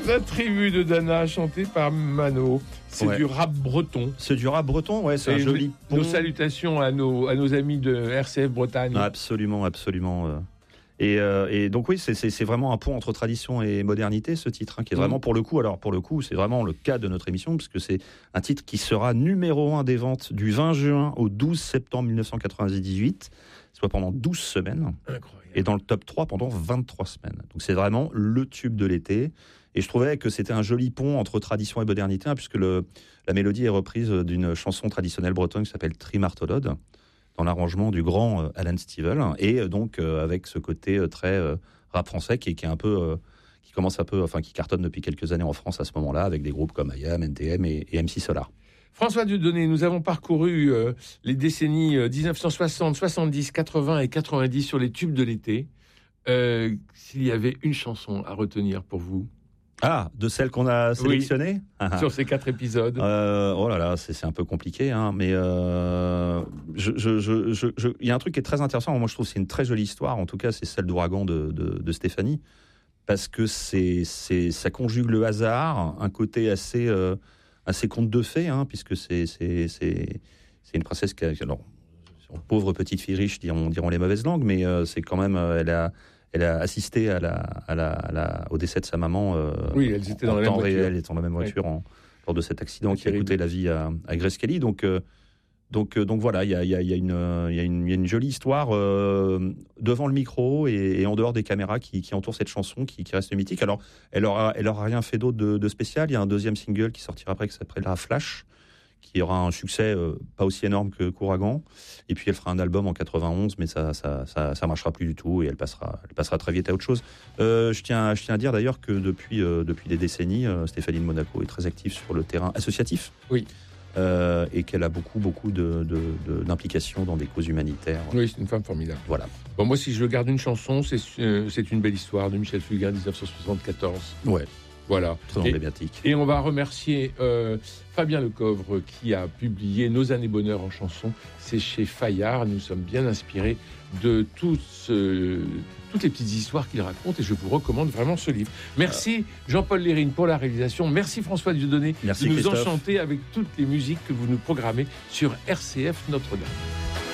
La tribu de Dana, chantée par Mano. C'est du rap breton. C'est du rap breton, ouais, c'est un joli pont. Nos salutations à nos amis de RCF Bretagne. Absolument, absolument. Et donc oui, c'est vraiment un pont entre tradition et modernité, ce titre, hein, qui est vraiment pour le coup, c'est vraiment le cas de notre émission, parce que c'est un titre qui sera numéro 1 des ventes du 20 juin au 12 septembre 1998, soit pendant 12 semaines. Incroyable. Et dans le top 3 pendant 23 semaines. Donc c'est vraiment le tube de l'été. Et je trouvais que c'était un joli pont entre tradition et modernité, hein, puisque la mélodie est reprise d'une chanson traditionnelle bretonne qui s'appelle Trimartolode, dans l'arrangement du grand Alan Stivell, et donc avec ce côté très rap français qui est un peu, qui commence un peu, enfin qui cartonne depuis quelques années en France à ce moment-là, avec des groupes comme IAM, NTM et MC Solar. François Dieudonné, nous avons parcouru les décennies 1960, 70, 80 et 90 sur les tubes de l'été. S'il y avait une chanson à retenir pour vous? Ah, de celles qu'on a sélectionnées sur ces 4 épisodes. Oh là là, c'est un peu compliqué, hein, mais il y a un truc qui est très intéressant. Moi, je trouve que c'est une très jolie histoire. En tout cas, c'est celle d'Ouragan de Stéphanie, parce que ça conjugue le hasard, un côté assez conte de fées, hein, puisque c'est une princesse qui alors, pauvre petite fille riche, diront les mauvaises langues, mais c'est quand même, elle a assisté au décès de sa maman. Oui, elles étaient dans la même voiture. Réel, étant dans la même voiture lors de cet accident qui a coûté la vie à Grace Kelly. Donc voilà, il y a une jolie histoire devant le micro et en dehors des caméras qui entourent cette chanson qui reste mythique. Alors, elle aura rien fait d'autre de spécial. Il y a un deuxième single qui sortira après qui s'appellera Flash, qui aura un succès pas aussi énorme qu'Ouragan. Et puis elle fera un album en 91, mais ça marchera plus du tout et elle passera très vite à autre chose. Je tiens à dire d'ailleurs que depuis des décennies, Stéphanie de Monaco est très active sur le terrain associatif. Oui. Et qu'elle a beaucoup d'implications dans des causes humanitaires. Oui, c'est une femme formidable. Voilà. Bon, moi, si je garde une chanson, c'est une belle histoire de Michel Fugain, 1974. Ouais. Voilà. Très emblématique. Et on va remercier Fabien Lecouvre qui a publié Nos années bonheur en chanson. C'est chez Fayard. Nous sommes bien inspirés de toutes les petites histoires qu'il raconte et je vous recommande vraiment ce livre. Merci Jean-Paul Lérine pour la réalisation. Merci François Dieudonné de nous enchanter avec toutes les musiques que vous nous programmez sur RCF Notre-Dame.